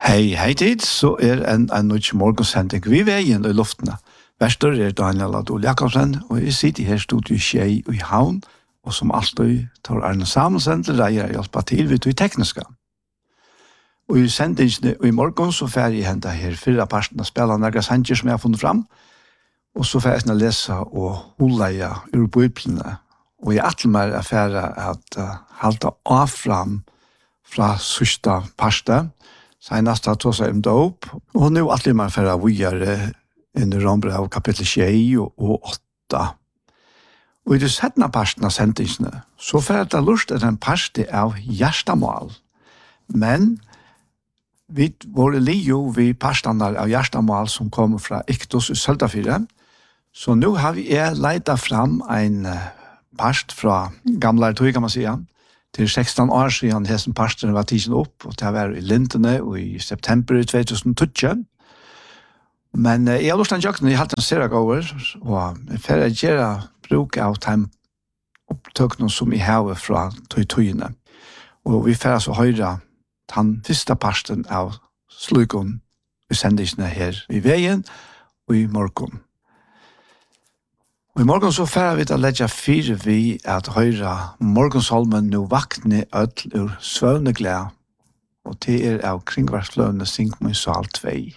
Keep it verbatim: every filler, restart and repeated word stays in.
Hei, hei tid, så er en, en nødt morgensending vi veien i luftene. Verster er Daniel Adol Jakobsen, og jeg sitter her studiet i Skjei og i Havn, og som alltid tar Arne Samuelsen til deg å hjelpe til ved det tekniske. Og i sendingene i morgen så får jeg hente her fire parten av spillene noen sanger som jeg har funnet fram, og så får jeg lese og holde jeg ur bøyplene. Og jeg atle meg affære at uh, halte av fram fra sørste parten, senast har tog seg om dåp, og nå atle meg affære av videre inn i Rombrev kapittel tjei og åtta. Og i det settende parten av sendingene, så får jeg til lust til en parti av hjertemål. Men vi var lio vi parstene av hjertemål som kommer fra Iktos i Søltafire, så nå har vi leitet fram en parst fra gamle tog, kan man si. Til sexton år siden hessen parsten var tidsen opp, og det var i Lintene og i september i tjugohundratolv. Men eh, jeg har lyst til en jøkken, jeg har hatt en serie over, og jeg får gjøre bruk av de opptøkene som jeg har fra tog-togene. Og vi får altså høre den første parsten av slukken i sendelsene her i veien og i morgen. Og i morgen så får vi til å legge fire vi at høre morgensholmen nå vakne ødel ur svøvneglede, og det er av kringvarsfløvende Syng min sal tvei.